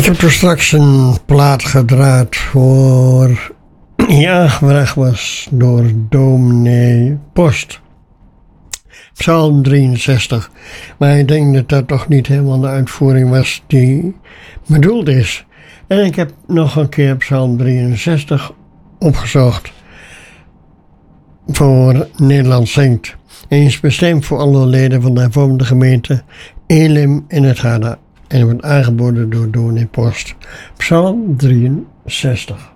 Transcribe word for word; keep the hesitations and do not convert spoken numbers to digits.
Ik heb er straks een plaat gedraaid voor die aangevraagd was door dominee Post. Psalm drieënzestig. Maar ik denk dat dat toch niet helemaal de uitvoering was die bedoeld is. En ik heb nog een keer Psalm drieënzestig opgezocht voor Nederland Zingt. En is bestemd voor alle leden van de hervormde gemeente Elim in het Hada. En wordt aangeboden door dominee Post. Psalm drieënzestig.